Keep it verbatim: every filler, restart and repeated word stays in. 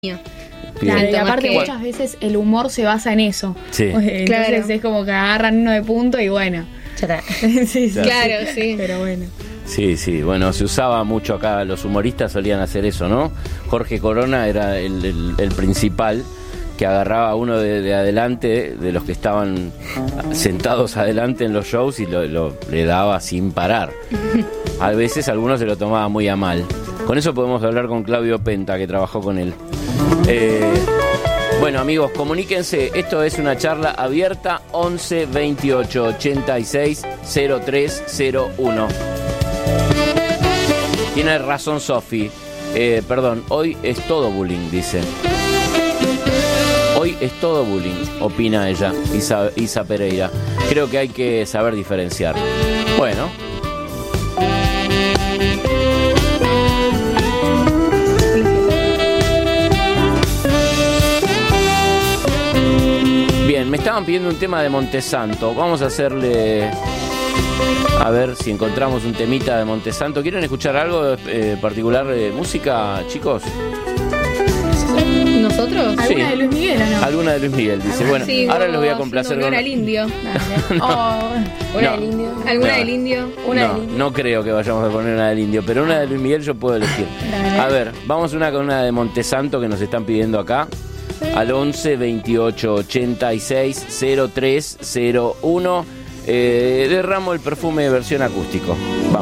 Claro, y aparte que... muchas veces el humor se basa en eso. Sí. Entonces claro. es como que agarran uno de punto y bueno. sí, sí. Claro, sí. Pero bueno. Sí, sí, bueno, se usaba mucho acá, los humoristas solían hacer eso, ¿no? Jorge Corona era el, el, el principal, que agarraba a uno de, de adelante, de los que estaban sentados adelante en los shows y lo, lo, le daba sin parar. A veces algunos se lo tomaban muy a mal. Con eso podemos hablar con Claudio Penta, que trabajó con él. Eh, bueno, amigos, comuníquense. Esto es una charla abierta. Once veintiocho ochenta y seis cero tres cero uno. Tiene razón Sofi. Eh, perdón, hoy es todo bullying, dice. Hoy es todo bullying, opina ella, Isa, Isa Pereira. Creo que hay que saber diferenciar. Bueno. Bien, me estaban pidiendo un tema de Montesanto. Vamos a hacerle... A ver si encontramos un temita de Montesanto. ¿Quieren escuchar algo eh, particular de música, chicos? ¿Nosotros? ¿Alguna sí. de Luis Miguel o no? Alguna de Luis Miguel, dice. Bueno, sí, ahora les voy a complacer con... con... Una del Indio. no. Oh, una no. del Indio. ¿Alguna no. del Indio? Una no, del Indio. No creo que vayamos a poner una del Indio, pero una de Luis Miguel yo puedo elegir. A ver, vamos una con una de Montesanto que nos están pidiendo acá. Al once veintiocho ochenta y seis cero tres cero uno. Eh, derramo el perfume de versión acústico. Vamos.